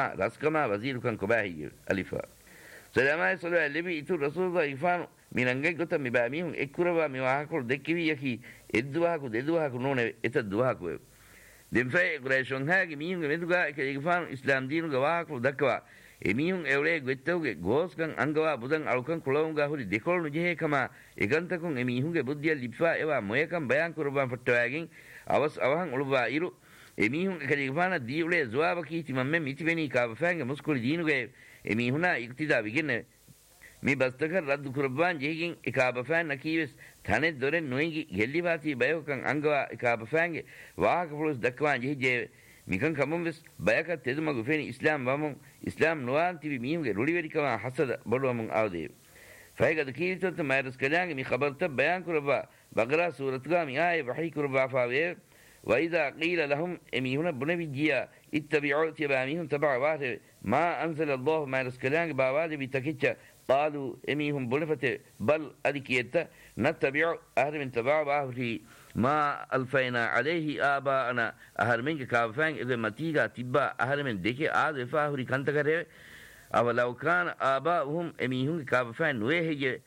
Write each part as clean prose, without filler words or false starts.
kama raskama wazirukan kobahi alifa Salamai Sola Libi to Rasulullah Ifan Minangota Mibamihum Ekurava Miwakul Dekivi Yaki Eduaku Deduaku None Eta Duaku. Then Fay Gration Hag, Mihum Meduga, Kayifan, Islam Dinu Gavaku Dakwa, Emihum Eure Guetoge, Goskan, Angawa, Budan Alkan Kolonga, who decor Jehekama, Egantakun, Emihunga Budia Lipa, Eva, Moekan, Bayankurban for tagging, I was Avan Ulva Iru, Emihum Kayifana, Diule, Zuavaki, Timame, Mitiveni, Kavafang, Muscul Dinu. Emihuna iktida begin me bastakar raddu kurban jegin ikabafan nakiwes thane dore noingi gelivati bayokan angwa ikabafang waak plus dakwan je mikan kamumbes bayaka teduma gufeni islam wamun islam nuanti bi mihunge ruliveri kama hasada bodwamun awde fayga dikito to mayras kalang mi khabarta bayan kurba baqara suratga mi ay wahi kurba fawe وإذا قيل لهم أميهنا بنبيجيا اتبعوا تباميهم تبع واحد ما أنزل الله ما رسكلان باواد بتكتش قالوا أميهم بنفت بل أدكيتا نتبع أهل من تبع واحد ما ألفينا عليه آباءنا أهل من كافان إذا متيجا تبا أهل من ديكي آذ فاهري كنتكره أو لو كان آباؤهم أميهم كافان ويهج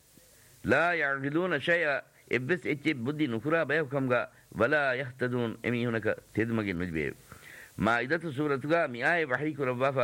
لا يعقلون شيئا إبس إتب بدي نكرا بيوكمغا ولا يهتدون أمي هناك تدمج النجبه ما إذا سورة مئة وحيك ربافا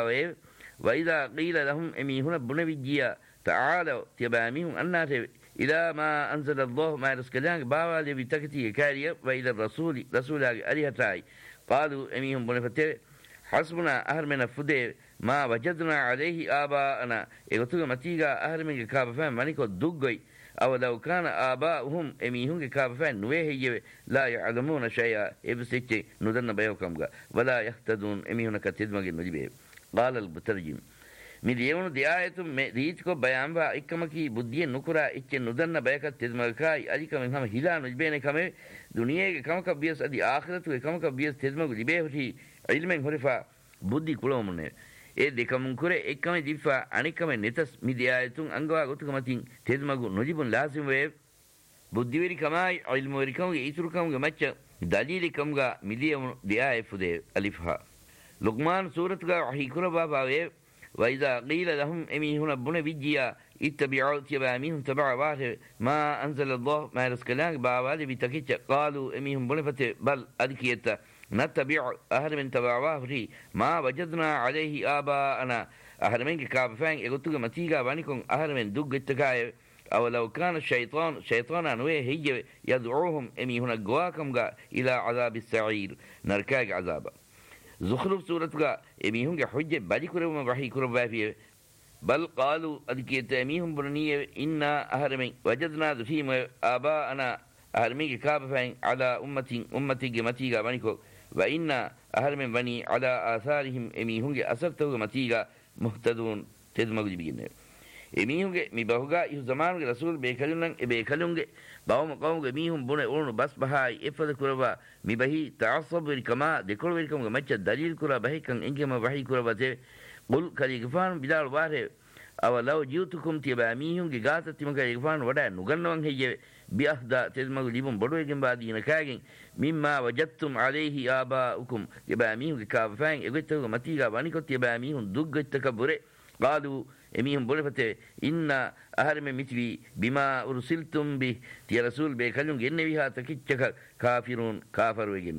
وإذا قيل لهم أمي هنا بنبيجيا تعالوا تباميهم الناس إلى ما أنزل الله ما رسكلان باوا لبتكتي كاريا وإلى الرسول رسول أليهتاي قالوا أميهم بنفتر حسبنا أهل من الفدي ما وجدنا عليه آباءنا إغتوغ متيغا أهل من كابفان مانيكو دوغوي أو لو كان آباؤهم أميهم كابفان نويه لا يعلمون شيئا إبسيتي ندن بيوكمغا ولا يهتدون أميهم كتدمغ النجبه قال المترجم مليون دي آية ريتكو بيان با إكمكي بدي نكرا إتش ندن بيكا تدمغكاي أديك من هم هلا نجبين كمي دنيا كمكا بيس أدي آخرت وكمكا بيس تدمغ لبيه علمين هرفا بدي كلهم ඒ දෙකම කුරේ එකම දිෆා අනිකම නෙතස් මිදියායතුන් අංගවා ගොතුකමතින් තෙදමගු නොජිබුන් ලාසිම වේ බුද්ධිවිරි කමයි ඉල්මුවිරි කමගේ ඉතුරු කමගේ මච්ච දලීලි කමගා මිදියම දියාය ෆුදේ අලිෆා ලුක්මාන් සූරත්ගා වහී කුරබා බාවේ وإذا قيل لهم أميهون بنا بيجيا اتبعوا تباميهم تبع واحد ما أنزل الله ما رسكلان باوالي بتكيت قالوا أميهم بنا فتح بل أدكيت نتبع أهل من تبعواه ما وجدنا عليه آباءنا أهل من كابفان يقولوا متيجا بانيكم أهل من دوق التكاية أو لو كان الشيطان شيطانا نويه هي يدعوهم أمي هنا قواكم إلى عذاب السعير نركاك عذابا زخرف سورة أمي هنا حجة بالي كرم وحي كرم فيه بل قالوا أدكيت أميهم برنية إنا أهل من وجدنا فيهم آباءنا أهل من كابفان على أمتي متيجا بانيكم وإن أهل من بني على آثارهم أميهم أسرته متيجا مهتدون تدمج بيجنه أميهم مبهوجا يزمان الرسول بيكلون باهم قوم أميهم بنا أورن بس بهاي إفضل كربا مبهي تعصب الكما ذكر الكم متى دليل كربا بهي كان إنك ما بهي كربا ته قل كليكفان بدال واره أو لو جيتكم تبا أميهم جات تيم كليكفان ودا نغنون هي بأهدا تدمج ليبون بدو يجن بعدين كاجين مما وجدتم عليه آباؤكم تبا أميهم كافان إغتوا متيجا بانيكو تبا أميهم دوغ تكبره قالوا أميهم بولفته إن أهل من مثلي بما أرسلتم به تي رسول بيكلون جن بها تكتشك كافرون كافر وجن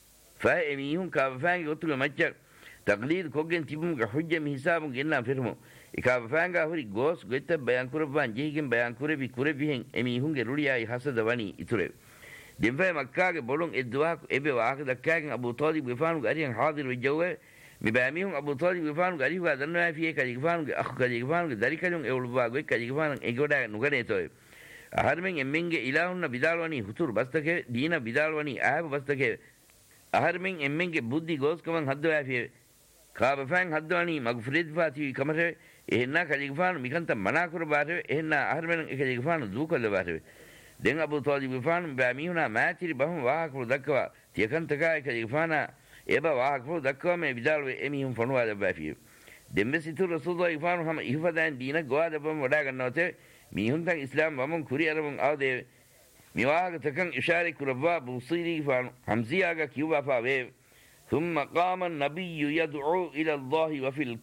فأميهم كافان يقولوا متى تقليد كوجن تبون كحجة من حسابهم جنّا فرموا كافان كهوري غوس قلت بيان كربان جيهم بيان كربي كربيهم أميهم جروليا يحسد واني يترى دمفع مكة بولون الدواء أبي واحد دكان أبو طالب بفانو قارين حاضر بالجوّ مباميهم أبو طالب بفانو قارين وادنا فيه كذيفانو أخو كذيفانو ذلك اليوم أولوا قوي كذيفانو إجودا نقدر توي أهرمن إمّنج إلهنا بدالواني هتور بستك دينا بدالواني أهب بستك أهرمن إمّنج بودي غوس كمان هدوا فيه كابفان هدواني مغفرت فاتي كمره إهنا كذيفان ميكانتا مناكور باره إهنا أهرمن كذيفان ذوكل باره دين أبو طالب بفان باميهنا ما تري بهم واقفوا دكوا تيكن تكاي كذيفانا إبا واقفوا دكوا من بدال وإميهم فنوا دبافيه دين بس يطور رسول الله يفانو هم يفدان دينا قواد بهم وداعن نوته ميهم تان إسلام بهم كوري أربعون أو ده ميواق تكن إشارة كربا بوصيري فان همزياga كيوبا فاوه ثم قام النبي يدعو إلى الله وفي